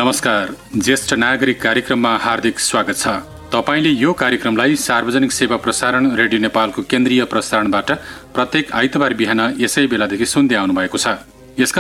नमस्कार, ज्येष्ठ नागरिक कार्यक्रममा हार्दिक स्वागत छ। तपाईले यो कार्यक्रमलाई सार्वजनिक सेवा प्रसारण रेडियो नेपालको केन्द्रीय प्रसारणबाट प्रत्येक आइतबार बिहान यसै बेलादेखि सुन्दै आउनु भएको छ।